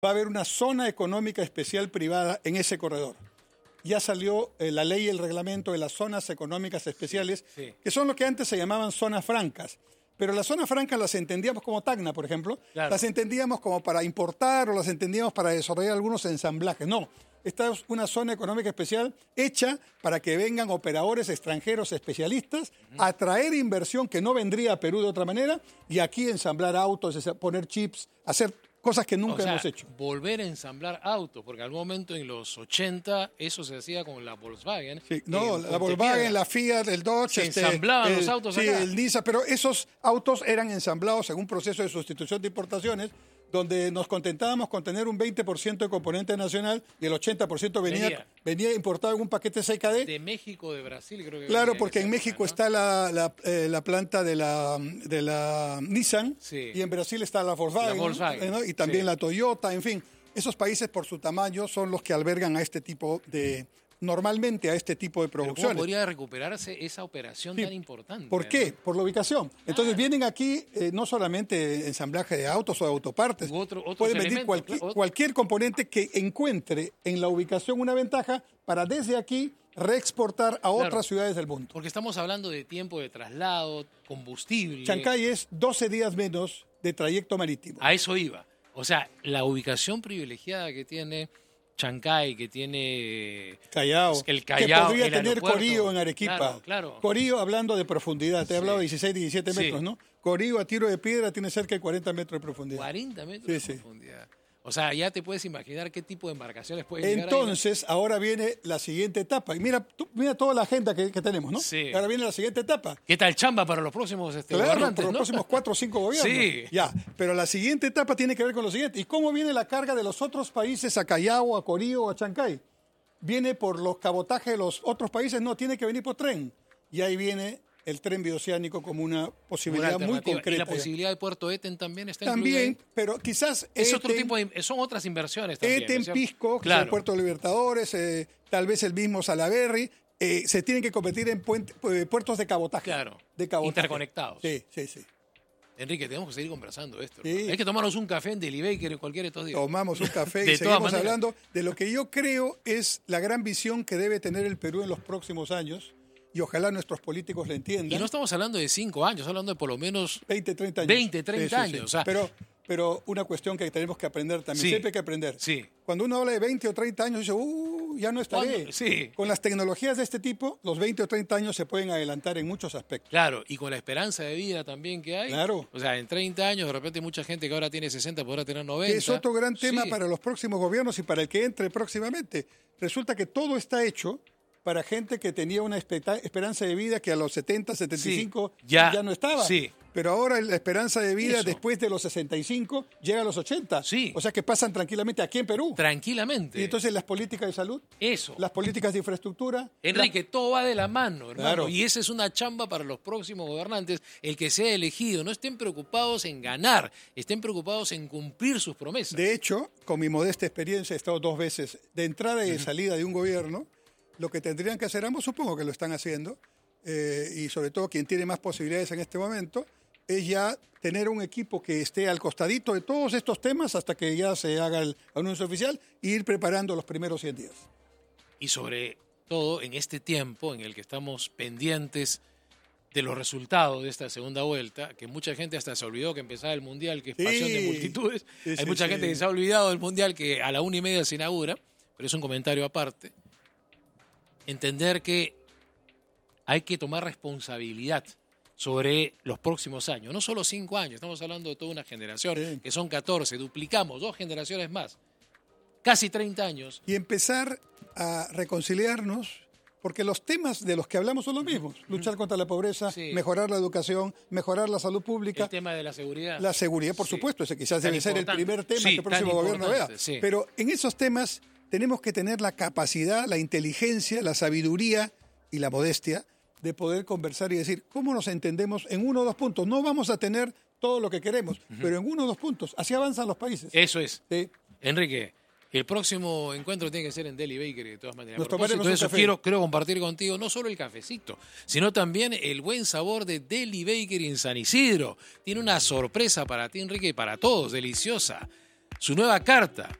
va a haber una zona económica especial privada en ese corredor. Ya salió la ley y el reglamento de las zonas económicas especiales, que son lo que antes se llamaban zonas francas. Pero las zonas francas las entendíamos como Tacna, por ejemplo. Claro. Las entendíamos como para importar o las entendíamos para desarrollar algunos ensamblajes. No, esta es una zona económica especial hecha para que vengan operadores extranjeros especialistas a traer inversión que no vendría a Perú de otra manera y aquí ensamblar autos, poner chips, hacer cosas que nunca hemos hecho. Volver a ensamblar autos, porque al momento en los 80 eso se hacía con la Volkswagen. Sí, no, la Volkswagen, la Fiat, el Dodge. Se ensamblaban los autos acá. Sí, el Nissan, pero esos autos eran ensamblados en un proceso de sustitución de importaciones donde nos contentábamos con tener un 20% de componente nacional y el 80% venía importado en un paquete CKD. De México, de Brasil, creo que. Claro, porque en México, ¿no?, está la planta de la Nissan, y en Brasil está la Volkswagen, ¿no? Y también la Toyota, en fin. Esos países, por su tamaño, son los que albergan a este tipo de producciones. ¿Cómo podría recuperarse esa operación tan importante? ¿Por qué? Por la ubicación. Entonces vienen aquí no solamente ensamblaje de autos o de autopartes, pueden venir cualquier componente que encuentre en la ubicación una ventaja para desde aquí reexportar a otras ciudades del mundo. Porque estamos hablando de tiempo de traslado, combustible. Chancay es 12 días menos de trayecto marítimo. A eso iba. O sea, la ubicación privilegiada que tiene Chancay, que tiene Callao, el Callao, que podría tener Corío en Arequipa. Claro. Corío, hablando de profundidad, te he hablado de 16, 17 metros, ¿no? Corío a tiro de piedra tiene cerca de 40 metros de profundidad. 40 metros de profundidad. O sea, ya te puedes imaginar qué tipo de embarcaciones pueden llegar. Entonces, ahora viene la siguiente etapa. Y mira toda la agenda que tenemos, ¿no? Sí. Ahora viene la siguiente etapa. ¿Qué tal chamba para los próximos gobernantes, por los próximos 4 o 5 gobiernos. Sí. Ya, pero la siguiente etapa tiene que ver con lo siguiente. ¿Y cómo viene la carga de los otros países a Callao, a Corío, a Chancay? ¿Viene por los cabotajes de los otros países? No, tiene que venir por tren. Y ahí viene el tren bioceánico como una posibilidad muy concreta. ¿Y la posibilidad de Puerto Eten también está incluida? También, pero quizás es otro tipo son otras inversiones también. Eten, Pisco, el Puerto de Libertadores, tal vez el mismo Salaberry, se tienen que convertir en puertos de cabotaje. Claro, de cabotaje. Interconectados. Sí. Enrique, tenemos que seguir conversando esto. Sí. Hay que tomarnos un café en Daily Baker en cualquier estos días. Tomamos un café y seguimos hablando de lo que yo creo es la gran visión que debe tener el Perú en los próximos años. Y ojalá nuestros políticos le entiendan. Y no estamos hablando de 5 años, estamos hablando de por lo menos 20, 30 años. 20, 30 años. Sí. O sea, pero una cuestión que tenemos que aprender también. Siempre hay que aprender. Sí. Cuando uno habla de 20 o 30 años, dice, ya no estaré. Sí. Con las tecnologías de este tipo, los 20 o 30 años se pueden adelantar en muchos aspectos. Claro, y con la esperanza de vida también que hay. Claro. O sea, en 30 años, de repente, mucha gente que ahora tiene 60 podrá tener 90. Que es otro gran tema para los próximos gobiernos y para el que entre próximamente. Resulta que todo está hecho para gente que tenía una esperanza de vida que a los 70, 75 ya no estaba. Sí. Pero ahora la esperanza de vida después de los 65 llega a los 80. Sí. O sea que pasan tranquilamente aquí en Perú. Tranquilamente. Y entonces las políticas de salud. Eso. Las políticas de infraestructura. Enrique, todo va de la mano, hermano. Claro. Y esa es una chamba para los próximos gobernantes. El que sea elegido, no estén preocupados en ganar, estén preocupados en cumplir sus promesas. De hecho, con mi modesta experiencia, he estado 2 veces de entrada y de salida de un gobierno. Lo que tendrían que hacer ambos, supongo que lo están haciendo, y sobre todo quien tiene más posibilidades en este momento, es ya tener un equipo que esté al costadito de todos estos temas hasta que ya se haga el anuncio oficial e ir preparando los primeros 100 días. Y sobre todo en este tiempo en el que estamos pendientes de los resultados de esta segunda vuelta, que mucha gente hasta se olvidó que empezaba el Mundial, que es pasión de multitudes. Hay mucha gente que se ha olvidado del Mundial, que a la 1:30 se inaugura, pero es un comentario aparte. Entender que hay que tomar responsabilidad sobre los próximos años, no solo 5 años, estamos hablando de toda una generación, que son 14, duplicamos 2 generaciones más, casi 30 años. Y empezar a reconciliarnos, porque los temas de los que hablamos son los mismos, luchar contra la pobreza, mejorar la educación, mejorar la salud pública. El tema de la seguridad. La seguridad, por supuesto, ese quizás debe ser el primer tema que el próximo gobierno vea. Pero en esos temas tenemos que tener la capacidad, la inteligencia, la sabiduría y la modestia de poder conversar y decir cómo nos entendemos en 1 o 2 puntos. No vamos a tener todo lo que queremos, pero en 1 o 2 puntos. Así avanzan los países. Eso es. Sí. Enrique, el próximo encuentro tiene que ser en Daily Baker de todas maneras. Nos tomaremos un café. Quiero compartir contigo no solo el cafecito, sino también el buen sabor de Daily Baker en San Isidro. Tiene una sorpresa para ti, Enrique, y para todos, deliciosa. su nueva carta